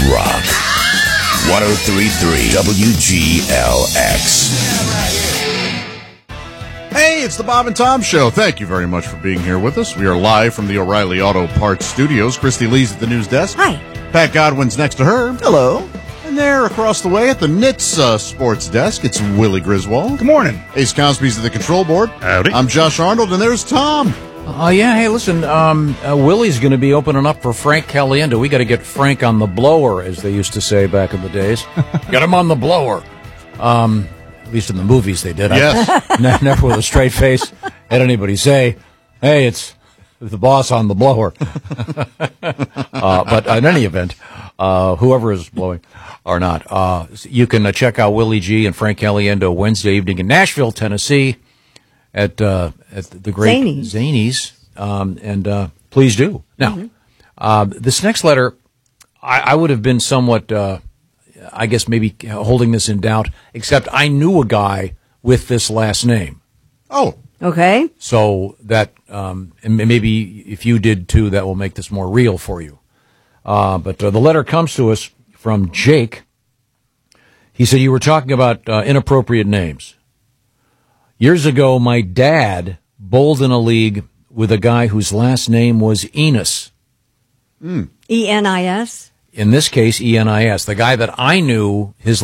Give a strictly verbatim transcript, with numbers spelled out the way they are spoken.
Rock. ten thirty-three W G L X. Hey, it's the Bob and Tom Show. Thank you very much for being here with us. We are live from the O'Reilly Auto Parts Studios. Christy Lee's at the news desk. Hi. Pat Godwin's next to her. Hello. And there, across the way at the N I T S uh, sports desk, it's Willie Griswold. Good morning. Ace Cosby's at the control board. Howdy. I'm Josh Arnold, and there's Tom. Oh, uh, yeah. Hey, listen, um, uh, Willie's going to be opening up for Frank Caliendo. We got to get Frank on the blower, as they used to say back in the days. Get him on the blower. Um, at least in the movies they did. Yes. I, ne- never with a straight face had anybody say, hey, it's the boss on the blower. uh, but in any event, uh, whoever is blowing or not, uh, you can uh, check out Willie G and Frank Caliendo Wednesday evening in Nashville, Tennessee. At uh, at the great Zanies, Zanies um, and uh, please do. Now, mm-hmm. uh, this next letter, I, I would have been somewhat, uh, I guess, maybe holding this in doubt. Except I knew a guy with this last name. Oh, okay. So that, um, and maybe if you did too, that will make this more real for you. Uh, but uh, the letter comes to us from Jake. He said you were talking about uh, inappropriate names. Years ago, my dad bowled in a league with a guy whose last name was Enos. Mm. E N I S? In this case, E N I S. The guy that I knew, his